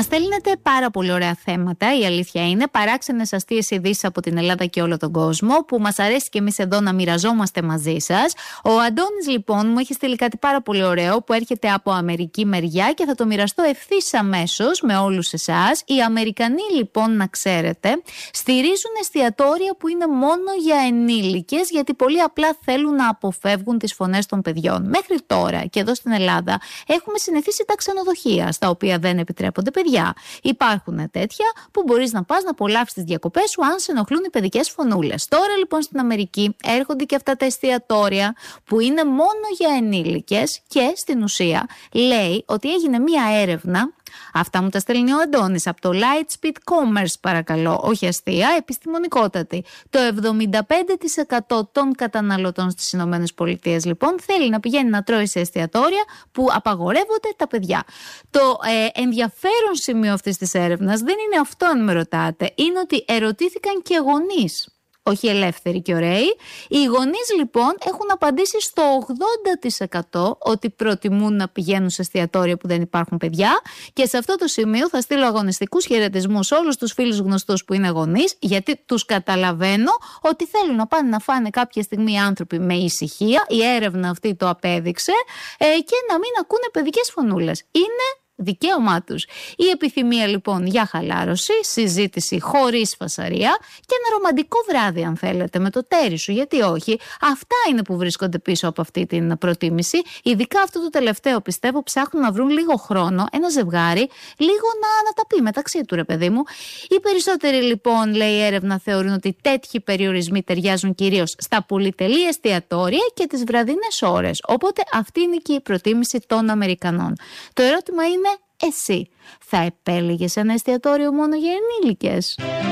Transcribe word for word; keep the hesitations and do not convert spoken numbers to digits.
Μας στέλνετε πάρα πολύ ωραία θέματα, η αλήθεια είναι. Παράξενες αστείες ειδήσεις από την Ελλάδα και όλο τον κόσμο, που μας αρέσει και εμείς εδώ να μοιραζόμαστε μαζί σας. Ο Αντώνης, λοιπόν, μου έχει στείλει κάτι πάρα πολύ ωραίο που έρχεται από Αμερική μεριά και θα το μοιραστώ ευθύς αμέσως με όλους εσάς. Οι Αμερικανοί, λοιπόν, να ξέρετε, στηρίζουν εστιατόρια που είναι μόνο για ενήλικες, γιατί πολύ απλά θέλουν να αποφεύγουν τις φωνές των παιδιών. Μέχρι τώρα, και εδώ στην Ελλάδα, έχουμε συνηθίσει τα ξενοδοχεία, στα οποία δεν επιτρέπονται παιδιά. Υπάρχουν τέτοια που μπορείς να πας να απολαύσεις τις διακοπές σου αν σε ενοχλούν οι παιδικές φωνούλες. Τώρα, λοιπόν, στην Αμερική έρχονται και αυτά τα εστιατόρια που είναι μόνο για ενήλικες και στην ουσία λέει ότι έγινε μία έρευνα. Αυτά μου τα στέλνει ο Αντώνης από το Lightspeed Commerce, παρακαλώ, όχι αστεία, επιστημονικότατη. Το εβδομήντα πέντε τοις εκατό των καταναλωτών στις ΗΠΑ, λοιπόν, θέλει να πηγαίνει να τρώει σε εστιατόρια που απαγορεύονται τα παιδιά. Το ε, ενδιαφέρον σημείο αυτής της έρευνας δεν είναι αυτό, αν με ρωτάτε, είναι ότι ερωτήθηκαν και γονείς. Όχι ελεύθεροι και ωραίοι. Οι γονείς, λοιπόν, έχουν απαντήσει στο ογδόντα τοις εκατό ότι προτιμούν να πηγαίνουν σε εστιατόρια που δεν υπάρχουν παιδιά. Και σε αυτό το σημείο θα στείλω αγωνιστικούς χαιρετισμούς σε όλους τους φίλους γνωστούς που είναι γονείς, γιατί τους καταλαβαίνω ότι θέλουν να πάνε να φάνε κάποια στιγμή οι άνθρωποι με ησυχία. Η έρευνα αυτή το απέδειξε, ε, και να μην ακούνε παιδικές φωνούλες. Είναι δικαίωμά τους. Η επιθυμία, λοιπόν, για χαλάρωση, συζήτηση χωρίς φασαρία και ένα ρομαντικό βράδυ, αν θέλετε, με το τέρι σου, γιατί όχι. Αυτά είναι που βρίσκονται πίσω από αυτή την προτίμηση. Ειδικά αυτό το τελευταίο, πιστεύω, ψάχνουν να βρουν λίγο χρόνο, ένα ζευγάρι, λίγο να, να τα πει μεταξύ του, ρε παιδί μου. Οι περισσότεροι, λοιπόν, λέει η έρευνα, θεωρούν ότι τέτοιοι περιορισμοί ταιριάζουν κυρίως στα πολυτελή εστιατόρια και τις βραδινές ώρες. Οπότε αυτή είναι και η προτίμηση των Αμερικανών. Το ερώτημα είναι, εσύ θα επέλεγες ένα εστιατόριο μόνο για ενήλικες?